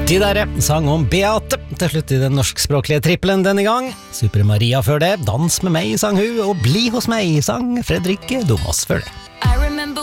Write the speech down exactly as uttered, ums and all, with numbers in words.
De der sang om Beate til slutt i den norskspråklige trippelen denne gang. Super Maria før det, Dans med meg sang hun, og Bli hos meg sang Fredrikke Domas før det.